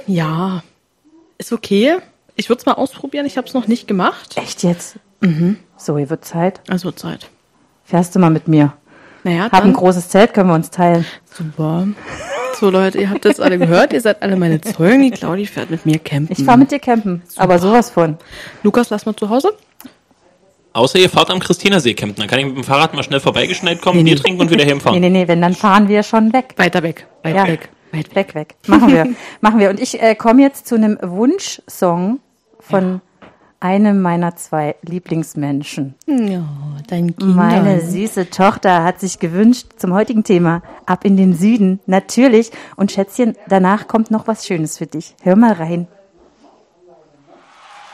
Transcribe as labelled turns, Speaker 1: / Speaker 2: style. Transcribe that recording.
Speaker 1: Ja, ist okay. Ich würde es mal ausprobieren. Ich habe es noch nicht gemacht.
Speaker 2: Echt jetzt? So, hier wird Zeit.
Speaker 1: Also Zeit.
Speaker 2: Fährst du mal mit mir?
Speaker 1: Naja,
Speaker 2: Hab ein großes Zelt, können wir uns teilen.
Speaker 1: Super. So Leute, ihr habt das alle gehört. Ihr seid alle meine Zeugen. Die Claudi fährt mit mir campen.
Speaker 2: Ich fahre mit dir campen, aber sowas von.
Speaker 1: Lukas, lass mal zu Hause.
Speaker 3: Außer ihr fahrt am Christinersee campen. Dann kann ich mit dem Fahrrad mal schnell vorbeigeschneit kommen, Bier trinken und wieder heimfahren.
Speaker 2: Nee, wenn, dann fahren wir schon weg.
Speaker 1: Weiter weg. Weg.
Speaker 2: Weg. Machen wir. Und ich komme jetzt zu einem Wunschsong von einem meiner 2 Lieblingsmenschen.
Speaker 1: Ja, dein Kind.
Speaker 2: Meine süße Tochter hat sich gewünscht zum heutigen Thema Ab in den Süden, natürlich. Und Schätzchen, danach kommt noch was Schönes für dich. Hör mal rein.